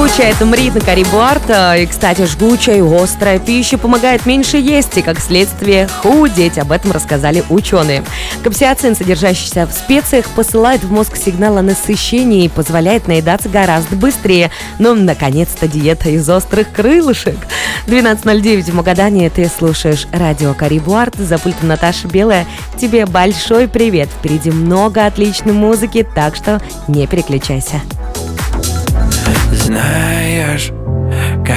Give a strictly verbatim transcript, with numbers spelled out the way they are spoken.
Звучает мрит на Карибуарт. И, кстати, жгучая и острая пища помогает меньше есть и, как следствие, худеть. Об этом рассказали ученые. Капсиацин, содержащийся в специях, посылает в мозг сигнал о насыщении и позволяет наедаться гораздо быстрее. Ну, наконец-то, диета из острых крылышек. двенадцать ноль девять в Магадане. Ты слушаешь радио Карибуарт. За пультом Наташа Белая. Тебе большой привет. Впереди много отличной музыки, так что не переключайся. Знаешь,